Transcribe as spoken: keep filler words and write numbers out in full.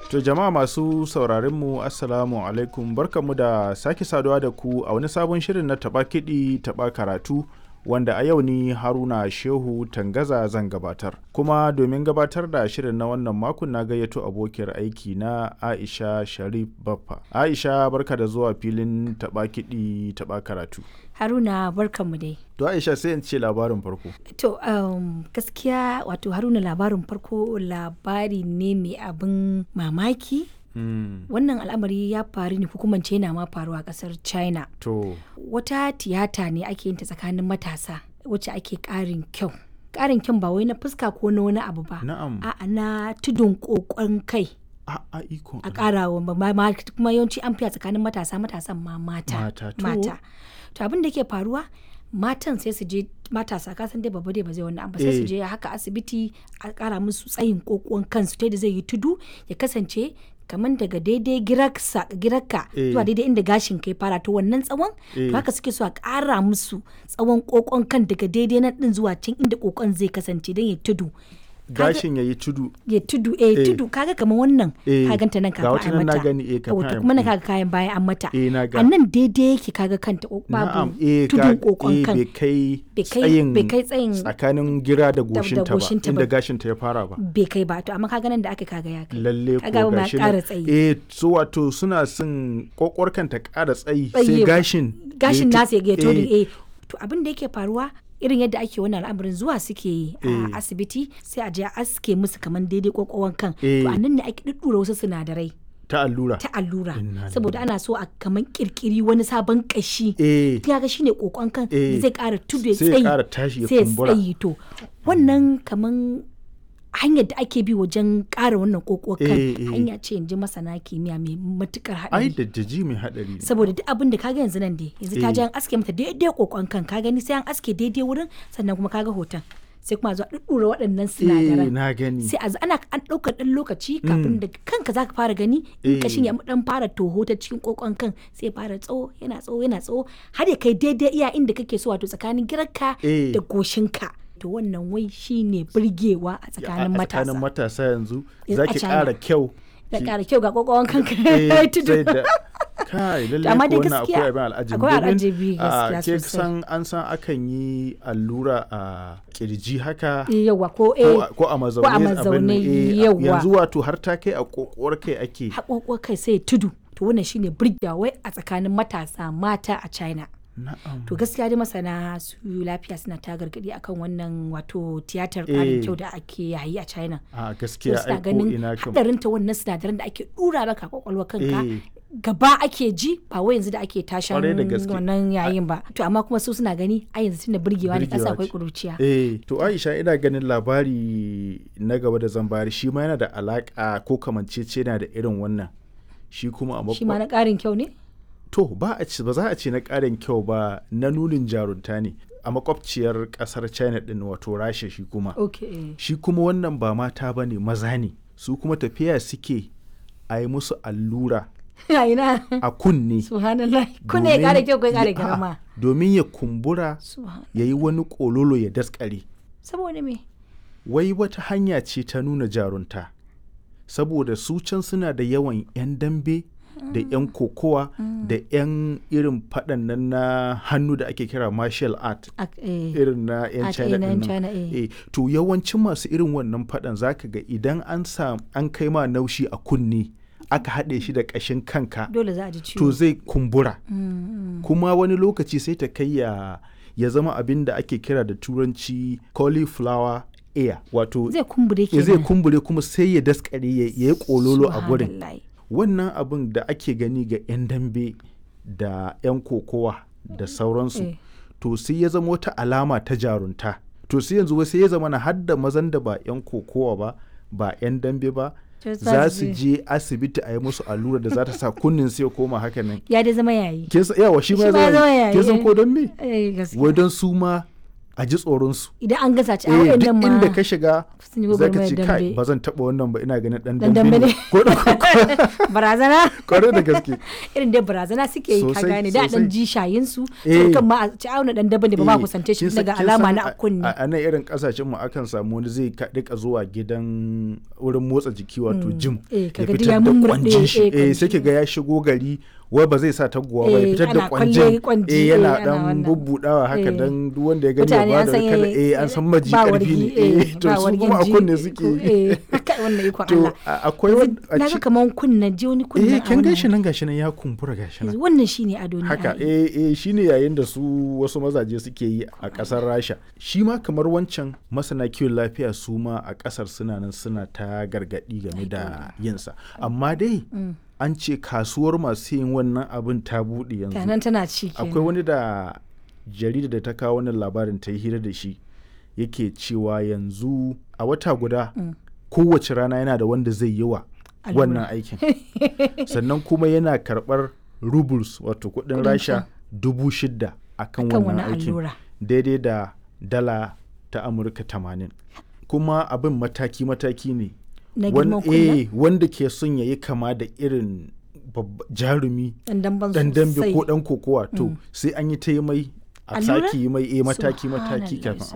To jama'a masu sauraronmu assalamu alaikum, barkanmu da sake saduwa da ku a wani sabon shirin na taɓa kiɗi taɓa karatu wanda a yau ni Haruna Shehu Tangaza zan gabatar. Kuma domin gabatar da shirin na wannan makon na gayyato abokiyar aiki na Aisha Sharif Baffa. Aisha, barka da zuwa filin taɓa kiɗi taɓa karatu. Haruna, barkanmu dai. To Aisha, sai in ce labarin farko. To um, gaskiya wato Haruna, labarin farko labari ne mai abin mamaki. Mm. Wannan al'amari ya faru ne, hukumance yana ma faruwa a kasar China. To. Wata tiyata ne ake yin ta tsakanin matasa wacce ake ƙarin kyau. Ƙarin kyau ba wai na fuska ko na wani abu ba. Na'am. A'a, na tudun ƙoƙon kai. A a iko. A ƙara wa kuma yawanci an fiya tsakanin matasa matasan ma mata. Mata. To. Mata. To abin da ke faruwa, matan sai su je, matasa kasan dai babba dai ba zai wani abu, sai su je haka asibiti a kara musu tsayin kokon kansu ta da zai yi tudu ya kasance kamar daga daidai girarka zuwa daidai inda gashin kai fara, to wannan tsawon to haka suke so a kara musu tsawon kokon kan daga daidai nan din zuwa can inda kokon zai kasance don ya tudu. Gashin ya yi tudu ya tudu eh, eh tudu kaga kamar wannan eh, ka ganta nan kafin a mata eh, wato kuma na kaga kayan bayan an mata eh, a nan daidai yake kaga kanta babu eh, tudun kokon kan bai kai tsayin bai kai tsayin tsakanin gira da goshinta ba inda gashinta ya fara ba bai kai ba, to amma kaga nan da aka kaga ya kai lalle ko gashin eh so wato suna son kokor kanta ƙara tsayi sai gashin gashin nasa ya tudu eh to abin da yake faruwa irin yadda ake wannan al'amarin zuwa suke yi a asibiti sai a je a aske musu kamar daidai kwakwawan kan, to a nan ne ake ɗuɗɗura wasu sinadarai ta allura ta allura saboda ana so a kaman kirkiri wani sabon kashi kaga shine kokon kan zai ƙara tudu ya tsayi sai tsayi, to wannan kaman hanyar da ake bi wajen ƙara wannan kokon kan hanya ce yanzu masana kimiyya mai matukar haɗari. Ai da daji mai haɗari saboda duk abin da kaga yanzu nan dai yanzu ta je an aske mata daidai kokon kan, ka gani sai an aske daidai wurin, sannan kuma kaga hoton sai kuma zuwa ɗuɗɗura waɗannan sinadaran na gani sai a ana an ɗaukar ɗan lokaci kafin da kanka zaka fara gani in kashin ya dan fara toho ta cikin kokon kan sai fara tsawo yana tsawo yana tsawo har ya kai daidai iya inda kake so, wato tsakanin girarka da goshinka. To wannan wai shine burgewa a tsakanin matasa. A tsakanin matasa yanzu zaki ƙara kyau. Da ƙara kyau ga kokon kanka tudu. Kai lalle ko wannan akwai abin al'ajabi. Akwai al'ajabi gaskiya sosai. Ke san an san akan yi allura a kirji haka. Yawa ko eh ko a mazaune abin yawa. Yanzu wato har ta kai a kokowar kai ake. A kokowar kai sai tudu. To wannan shine burgewa wai a tsakanin matasa mata a China. Na'am. To gaskiya dai masana su lafiya suna ta gargadi akan wannan wato tiyatar ƙarin kyau da ake yayi a China. A gaskiya ai ko ina kan hadarin ta wannan sinadaran da ake dura maka kwakwalwa kanka gaba ake ji ba wai yanzu da ake tashan wannan yayin ba. To amma kuma su suna gani a yanzu tunda burgewa ne kasa akwai kuruciya. Eh to Aisha, ina ganin labari na gaba da zan bayar shi ma yana da alaka ko kamancece yana da irin wannan. Shi kuma a shi ma na ƙarin kyau ne? To ba a ci ba za a ce na ƙarin kyau ba, na nunin jarunta ne a makwabciyar ƙasar China din wato Rasha. Shi kuma okay. Shi kuma wannan ba mata ba ne, maza ne, su kuma tafiya suke a yi musu allura a kunne. Subhanallah, kunne ya ƙara kyau ko ya ƙara girma domin ya kumbura ya yi wani ƙololo ya daskare. Saboda me? Wai wata hanya ce ta nuna jarunta, saboda su can suna da yawan 'yan dambe da 'yan kokowa da 'yan irin faɗan nan na hannu da ake kira martial art irin na 'yan China ɗin. To yawancin masu irin wannan faɗan zaka ga idan an an kai ma naushi a kunne aka haɗe shi da ƙashin kanka dole za a ji ciwo, to zai kumbura. Kuma wani lokaci sai ta kai ya ya zama abin da ake kira da turanci cauliflower ear, wato zai kumbure kenan, zai kumbure kuma sai ya daskare ya yi kololo a gurin. Wannan abin da ake gani ga 'yan dambe da 'yan kokowa da sauransu eh. To sai ya zama wata alama ta jarunta. To sai yanzu sai ya zama na hadda mazan da ba 'yan kokowa ba ba 'yan dambe ba za su je asibiti a yi musu allura da za ta sa kunnin sai ya koma haka nan. Ya da zama yayi. Yawa shi ma zama yayi. Kin san ko don me? Wai don su ma a ji tsoronsu. Idan an gasa ci a Eh, waɗannan duk ma inda ka shiga sun yi za ka gwagwarmayar ce kai dambe. ba zan taɓa wannan ba ina ganin ɗan Dan dambe dambe ne. ne. Ko da ko- barazana kwarai da gaske. irin dai barazana suke yi ka Sosai, gane da dan sosai. ji shayin su Eh. kan ma a ci auna dan daban da ba ma Eh, kusance shi kin san- daga kin alama san na a- a kunne. A a nan irin kasashen mu akan samu wani zai ka- rika zuwa gidan wurin motsa jiki wato gym Eh, ya kaga duk fitar ya da mummurɗe, kwanjin shi eh, eh kwanji. sai ki ga ya shigo gari wai ba zai sa taguwa ba ya Eh, fitar ana da kwalle kwanjin kwanji, eh eh, yana ana dan wannan. bubbudawa haka Eh. dan duk wanda ya gani ya Mutane ba an da san kala eh, eh an san maji ba karfi wargi, ne eh, eh to ba su wargin kuma a ji, kunne suke yi. eh, kai wannan ikon To Allah. a- akwai wani a Na ga ci- kaman kunnen ji wani kunnen eh a kin wannan gashi nan gashi nan ya kumbura gashi nan. wannan shine ado ne Haka ai. eh eh shine yayin da su wasu mazaje suke yi a kasar Rasha. Shi ma kamar wancan masana kiwon lafiya su ma a kasar suna nan suna ta gargadi game da yinsa. Amma dai an ce kasuwar masu yin wannan abin ta buɗe yanzu. Tanan tana ci kenan. Akwai wani da jarida da ta kawo wannan labarin ta yi hira da shi yake cewa yanzu a wata guda kowace rana yana da wanda zai yi wa Allura. wannan aikin. Sannan kuma yana karɓar rubles wato kuɗin Kuɗin rasha can. dubu shida akan Akan wannan wani aikin allura. daidai da dala ta amurka tamanin. Kuma abin mataki-mataki ne. Na Wan- girman kunnen? eh, wanda ke son ya yi kama da irin babba- jarumi Dan damban dan dambe sosai. ko dan kokowa to sai an yi ta yi mai a Allura? sake yi mai eh mataki mataki Subhanallah, kafin